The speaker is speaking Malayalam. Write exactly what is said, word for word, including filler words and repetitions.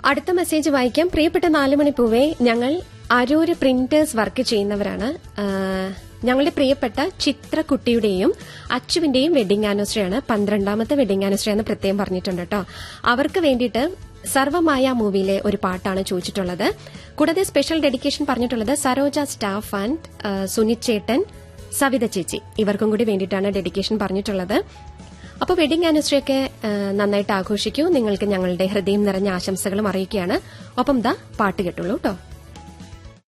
അടുത്ത മെസ്സേജ് വായിക്കാം. പ്രിയപ്പെട്ട നാലുമണി പൂവേ, ഞങ്ങൾ അരൂര് പ്രിന്റേഴ്സ് വർക്ക് ചെയ്യുന്നവരാണ്. ഞങ്ങളുടെ പ്രിയപ്പെട്ട ചിത്രക്കുട്ടിയുടെയും അച്ചുവിന്റെയും വെഡിംഗ് ആനിവേഴ്സറിയാണ്. പന്ത്രണ്ടാമത്തെ വെഡിംഗ് ആനിവേഴ്സറിയാണെന്ന് പ്രത്യേകം പറഞ്ഞിട്ടുണ്ട് കേട്ടോ. അവർക്ക് വേണ്ടിയിട്ട് സർവമായ മൂവിയിലെ ഒരു പാട്ടാണ് ചോദിച്ചിട്ടുള്ളത്. കൂടാതെ സ്പെഷ്യൽ ഡെഡിക്കേഷൻ പറഞ്ഞിട്ടുള്ളത് സരോജ സ്റ്റാഫ് ആൻഡ് സുനിച്ചേട്ടൻ, സവിത ചേച്ചി, ഇവർക്കും കൂടി വേണ്ടിയിട്ടാണ് ഡെഡിക്കേഷൻ പറഞ്ഞിട്ടുള്ളത്. അപ്പോൾ വെഡിംഗ് ആനിവേഴ്സറി ഒക്കെ നന്നായിട്ട് ആഘോഷിക്കൂ. നിങ്ങൾക്ക് ഞങ്ങളുടെ ഹൃദയം നിറഞ്ഞ ആശംസകളും അറിയിക്കുകയാണ്. ഒപ്പം ദാ പാട്ട് കേട്ടുള്ളൂ കേട്ടോ.